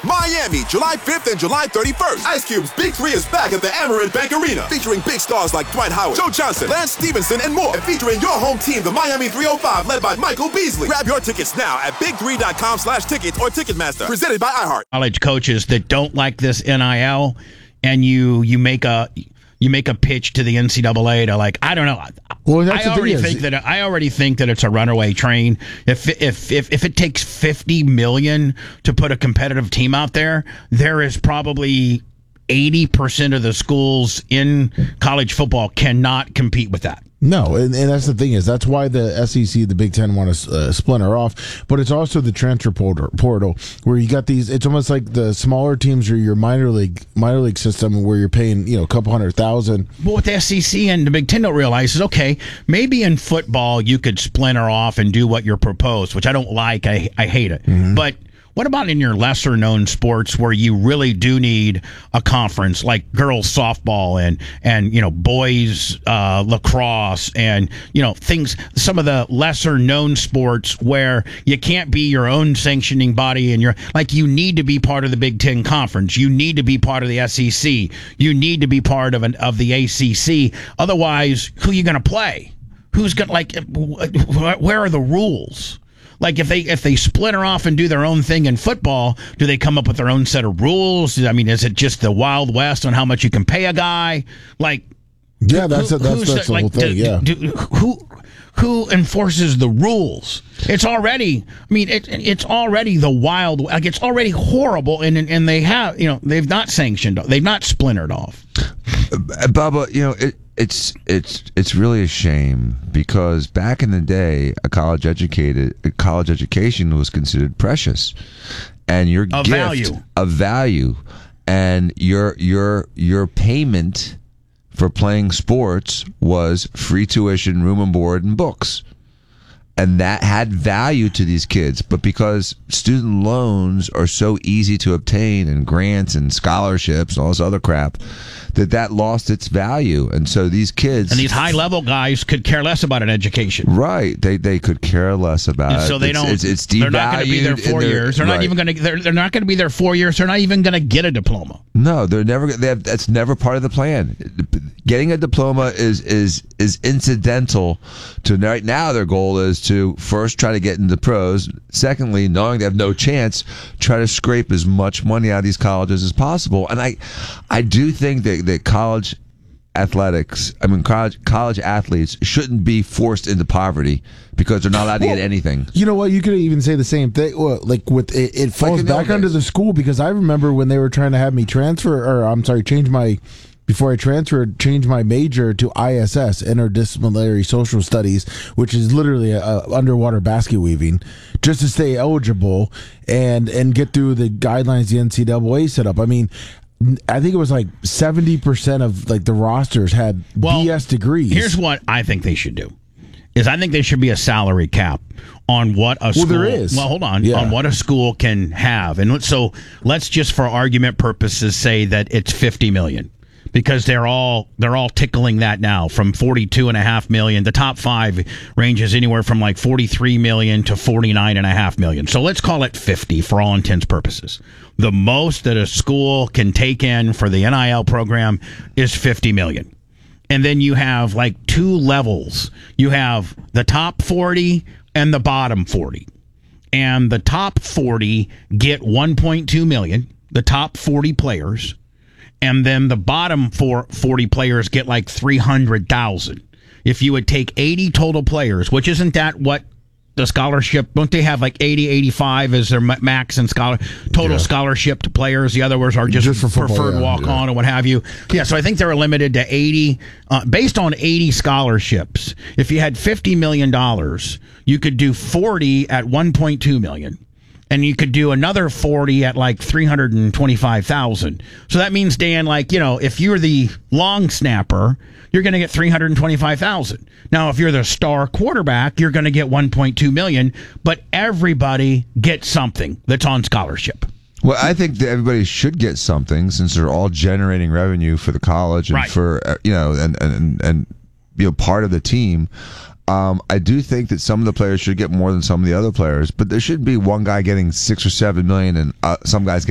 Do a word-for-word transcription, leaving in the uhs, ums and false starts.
Miami, July fifth and July thirty-first. Ice Cube's Big Three is back at the Amerant Bank Arena, featuring big stars like Dwight Howard, Joe Johnson, Lance Stevenson, and more. And featuring your home team, the Miami three oh five, led by Michael Beasley. Grab your tickets now at big three dot com slash tickets or Ticketmaster. Presented by iHeart. College coaches that don't like this N I L, and you you make a you make a pitch to the N C double A to, like, I don't know. Well, that's I the already thing think is, that I already think that it's a runaway train. If if if if it takes fifty million to put a competitive team out there, there is probably eighty percent of the schools in college football cannot compete with that. No, and, and that's the thing is that's why the S E C, the Big Ten, want to uh, splinter off. But it's also the transfer portal, portal where you got these. It's almost like the smaller teams are your minor league minor league system where you're paying you know a couple hundred thousand. But what the S E C and the Big Ten don't realize is, okay, maybe in football you could splinter off and do what you're proposed, which I don't like. I I hate it, mm-hmm. but. What about in your lesser known sports where you really do need a conference like girls softball and, and you know, boys uh, lacrosse and, you know, things, some of the lesser known sports where you can't be your own sanctioning body and you're like, you need to be part of the Big Ten Conference. You need to be part of the S E C. You need to be part of an, of the A C C. Otherwise, who are you going to play? Who's going to, like, where are the rules? Like, if they if they splinter off and do their own thing in football, do they come up with their own set of rules? I mean, is it just the Wild West on how much you can pay a guy? Like, yeah, that's who, a, that's, that's the like, whole thing. Do, yeah, do, who who enforces the rules? It's already, I mean, it, it's already the wild. Like, it's already horrible, and and they have, you know, they've not sanctioned, they've not splintered off. Bubba, you know, it, it's it's it's really a shame because back in the day, a college educated a college education was considered precious, and your a gift value, a value, and your your your payment for playing sports was free tuition, room and board, and books. And that had value to these kids. But because student loans are so easy to obtain and grants and scholarships and all this other crap, that that lost its value. And so these kids... And these high-level guys could care less about an education. Right. They they could care less about and it. so they it's, don't... It's, it's they're not going to be there four years. They're right. not even going to... They're, they're not going to be there four years. They're not even going to get a diploma. No, they're never... They have, that's never part of the plan. Getting a diploma is is is incidental to... Right now, their goal is to first try to get into pros. Secondly, knowing they have no chance, try to scrape as much money out of these colleges as possible. And I, I do think that, that college athletics, I mean college college athletes shouldn't be forced into poverty because they're not allowed to well, get anything. You know what? You could even say the same thing. Well, like with it, it falls like back under the school because I remember when they were trying to have me transfer, or I'm sorry, change my. Before I transferred, changed my major to I S S, Interdisciplinary Social Studies, which is literally a, a underwater basket weaving, just to stay eligible and and get through the guidelines the N C double A set up. I mean, I think it was like seventy percent of like the rosters had well, B S degrees. Here's what I think they should do. Is I think there should be a salary cap on what a school. Well, there is. Well, hold on. Yeah. On what a school can have, and so let's just, for argument purposes, say that it's fifty million. Because they're all they're all tickling that now from forty-two and a half million. The top five ranges anywhere from like forty-three million to forty-nine and a half million. So let's call it fifty for all intents purposes. The most that a school can take in for the N I L program is fifty million. And then you have like two levels. You have the top forty and the bottom forty. And the top forty get one point two million. The top forty players. And then the bottom four, forty players get like three hundred thousand. If you would take eighty total players, which isn't that what the scholarship, don't they have like eighty, eighty-five as their max and scholar total yeah. scholarship to players? The others are just, just for football, preferred yeah, walk-on yeah. or what have you. Yeah, so I think they're limited to eighty, uh, based on eighty scholarships. If you had fifty million dollars, you could do forty at one point two million dollars. And you could do another forty at like three hundred twenty-five thousand. So that means, Dan, like, you know, if you're the long snapper, you're going to get three hundred twenty-five thousand. Now, if you're the star quarterback, you're going to get one point two million, but everybody gets something that's on scholarship. Well, I think that everybody should get something since they're all generating revenue for the college and right. for, you know, and, and, and, you know, part of the team. Um, I do think that some of the players should get more than some of the other players, but there should be one guy getting six or seven million and uh, some guys getting